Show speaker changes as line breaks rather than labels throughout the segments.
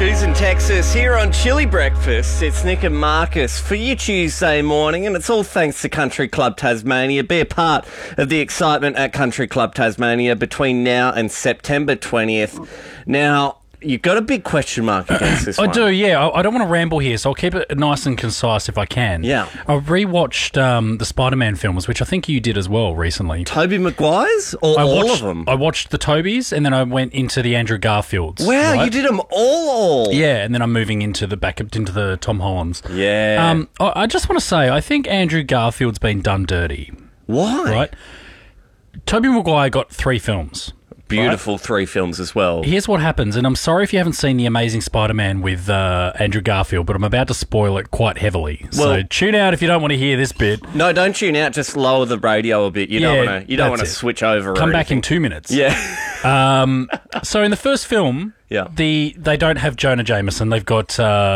Sue's in Texas here on Chili Breakfast. It's Nick and Marcus for your Tuesday morning, and it's all thanks to Country Club Tasmania. Be a part of the excitement at Country Club Tasmania between now and September 20th. Now, you've got a big question mark against this one.
I do, yeah. I don't want to ramble here, so I'll keep it nice and concise if I can.
Yeah.
I rewatched the Spider-Man films, which I think you did as well recently.
Tobey Maguire's or all of them?
I watched the Tobies, and then I went into the Andrew Garfields.
Wow,
right?
you did them all.
Yeah, and then I'm moving into the Tom Hollands.
Yeah.
I just want to say, I think Andrew Garfield's been done dirty.
Why?
Right? Tobey Maguire got 3 films.
Beautiful
right?
3 films as well.
Here's what happens, and I'm sorry if you haven't seen The Amazing Spider-Man with Andrew Garfield, but I'm about to spoil it quite heavily. So tune out if you don't want to hear this bit.
No, don't tune out. Just lower the radio a bit. You don't want to switch over.
Come back in 2 minutes.
Yeah.
So in the first film, they don't have Jonah Jameson. They've got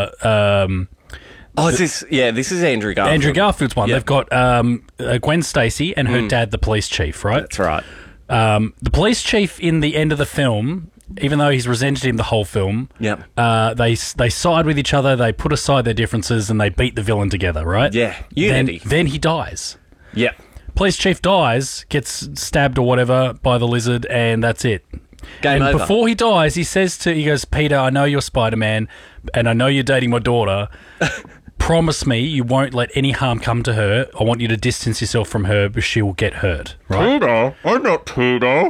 this is Andrew Garfield.
Andrew Garfield's one. Yep. They've got Gwen Stacy and her dad, the police chief, right?
That's right.
The police chief in the end of the film, even though he's resented him the whole film, they side with each other, they put aside their differences, and they beat the villain together, right?
Yeah, unity.
Then he dies.
Yeah.
Police chief dies, gets stabbed or whatever by the lizard, and that's it.
Game over.
Before he dies, he goes, Peter, I know you're Spider-Man, and I know you're dating my daughter. Promise me you won't let any harm come to her. I want you to distance yourself from her, but she will get hurt. Right?
Peter, I'm not Peter.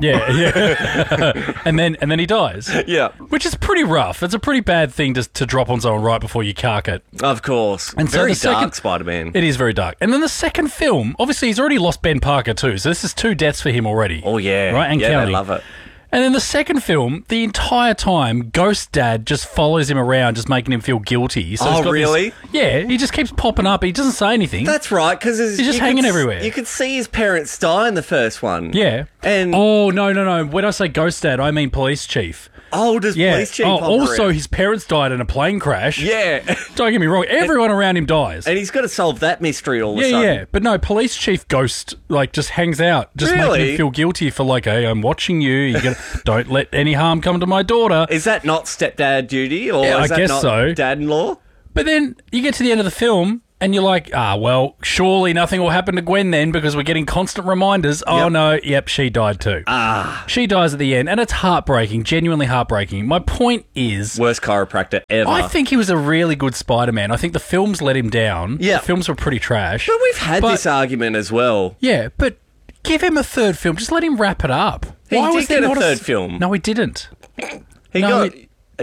Yeah. and then he dies.
Yeah.
Which is pretty rough. It's a pretty bad thing to drop on someone right before you cark it.
Of course.
And
very dark, Spider-Man.
It is very dark. And then the second film, obviously he's already lost Ben Parker too, so this is 2 deaths for him already.
Oh, yeah.
Right? And counting.
They love it.
And then the second film, the entire time, Ghost Dad just follows him around, just making him feel guilty. So
really?
He just keeps popping up. He doesn't say anything.
That's right, because
he's just hanging everywhere.
You could see his parents die in the first one.
Yeah.
And
no. When I say Ghost Dad, I mean Police Chief.
Oh, does Police Chief pop
also
around?
His parents died in a plane crash.
Yeah.
Don't get me wrong. Everyone around him dies.
And he's got to solve that mystery all of a sudden.
Yeah. But no, Police Chief Ghost, just hangs out. Just making him feel guilty for hey, I'm watching you. Don't let any harm come to my daughter.
Is that not stepdad duty? Or is that
I guess
not
so.
Dad-in-law?
But then you get to the end of the film and you're like, surely nothing will happen to Gwen then because we're getting constant reminders. She died too. She dies at the end, and it's heartbreaking, genuinely heartbreaking. My point is...
Worst chiropractor ever.
I think he was a really good Spider-Man. I think the films let him down.
Yeah.
The films were pretty trash.
But we've had this argument as well.
Yeah, but give him a third film. Just let him wrap it up.
He did get a third film.
No, he didn't.
He got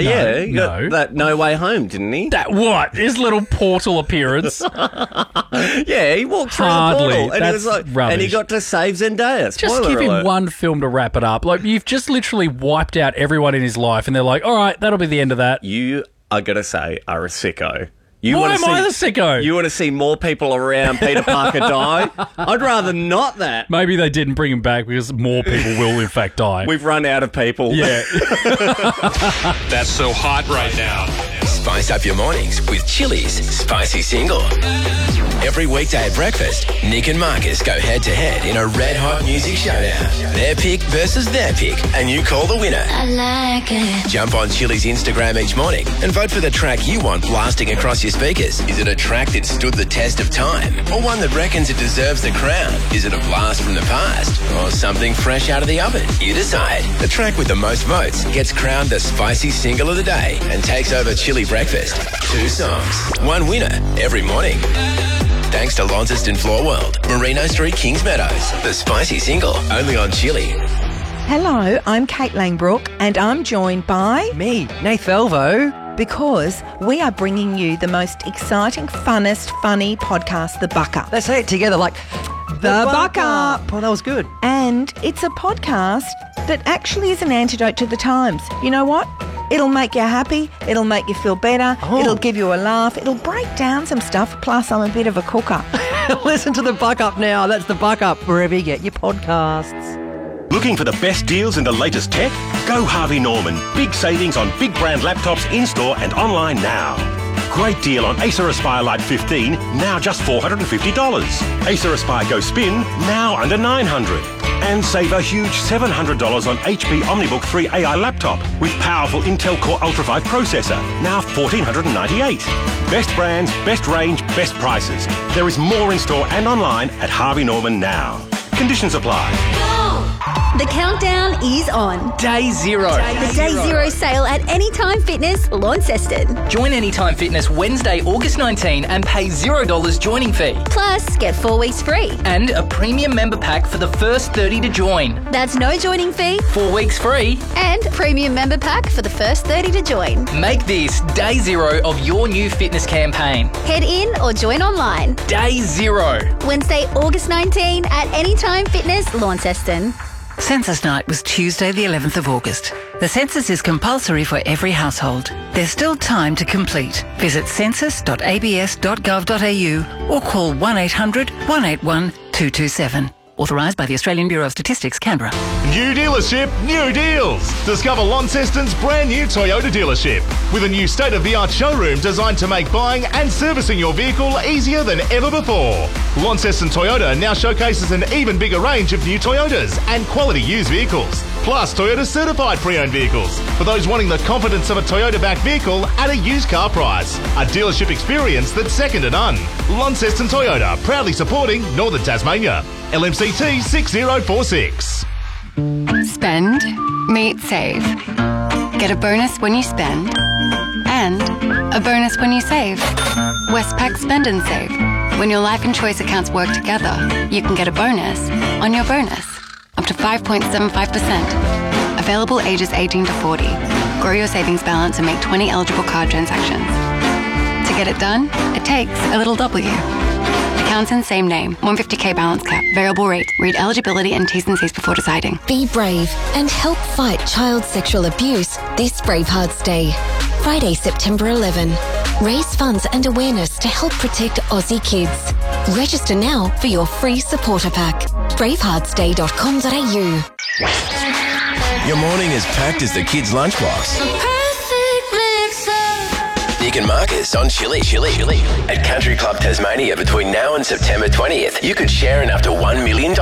that No Way Home, didn't he?
His little portal appearance.
Yeah, he walked through the portal and he was
rubbish.
And he got to save Zendaya.
Just give him one film to wrap it up. You've just literally wiped out everyone in his life, and they're like, all right, that'll be the end of that.
You, I gotta say, are a sicko.
Why am I the sicko?
You want to see more people around Peter Parker die? I'd rather not that.
Maybe they didn't bring him back because more people will, in fact, die.
We've run out of people.
Yeah.
That's so hot right now.
Spice up your mornings with Chili's Spicy Single. Every weekday at breakfast, Nick and Marcus go head-to-head in a red-hot music showdown. Their pick versus their pick, and you call the winner.
I like it.
Jump on Chili's Instagram each morning and vote for the track you want blasting across your speakers. Is it a track that stood the test of time? Or one that reckons it deserves the crown? Is it a blast from the past? Or something fresh out of the oven? You decide. The track with the most votes gets crowned the Spicy Single of the Day and takes over Chili Breakfast. 2 songs, 1 winner every morning. Thanks to Launceston Floor World, Merino Street, Kings Meadows. The Spicy Single, only on Chili.
Hello, I'm Kate Langbrook, and I'm joined by...
me, Nath Velvo.
Because we are bringing you the most exciting, funnest, funny podcast, The Buck Up.
Let's say it together like...
The Buck Up.
Oh, that was good.
And it's a podcast that actually is an antidote to the times. You know what? It'll make you happy. It'll make you feel better.
Oh.
It'll give you a laugh. It'll break down some stuff. Plus, I'm a bit of a cooker.
Listen to The Buck Up now. That's The Buck Up, wherever you get your podcasts.
Looking for the best deals and the latest tech? Go Harvey Norman. Big savings on big brand laptops in-store and online now. Great deal on Acer Aspire Lite 15, now just $450. Acer Aspire Go Spin, now under $900. And save a huge $700 on HP OmniBook 3 AI laptop with powerful Intel Core Ultra 5 processor, now $1,498. Best brands, best range, best prices. There is more in store and online at Harvey Norman now. Conditions apply.
The countdown is on.
Day zero.
The Day Zero sale at Anytime Fitness, Launceston.
Join Anytime Fitness Wednesday, August 19 and pay $0 joining fee.
Plus, get 4 weeks free.
And a premium member pack for the first 30 to join.
That's no joining fee.
4 weeks free.
And premium member pack for the first 30 to join.
Make this Day Zero of your new fitness campaign.
Head in or join online.
Day Zero.
Wednesday, August 19 at Anytime Fitness, Launceston.
Census night was Tuesday the 11th of August. The census is compulsory for every household. There's still time to complete. Visit census.abs.gov.au or call 1800 181 227. Authorised by the Australian Bureau of Statistics, Canberra.
New dealership, new deals. Discover Launceston's brand new Toyota dealership with a new state-of-the-art showroom designed to make buying and servicing your vehicle easier than ever before. Launceston Toyota now showcases an even bigger range of new Toyotas and quality used vehicles, plus Toyota certified pre-owned vehicles for those wanting the confidence of a Toyota-backed vehicle at a used car price. A dealership experience that's second to none. Launceston Toyota, proudly supporting Northern Tasmania. LMCT 6046.
Spend, meet, save. Get a bonus when you spend and a bonus when you save. Westpac Spend and Save. When your life and choice accounts work together, you can get a bonus on your bonus, up to 5.75%. Available ages 18 to 40. Grow your savings balance and make 20 eligible card transactions. To get it done, it takes a little W. Accounts in same name. 150k balance cap. Variable rate. Read eligibility and T's and C's before deciding.
Be brave and help fight child sexual abuse this Bravehearts Day. Friday, September 11. Raise funds and awareness to help protect Aussie kids. Register now for your free supporter pack. braveheartsday.com.au.
Your morning is packed as the kids' lunchbox. Nick and Marcus on Chili. At Country Club Tasmania between now and September 20th. You could share in up to $1 million.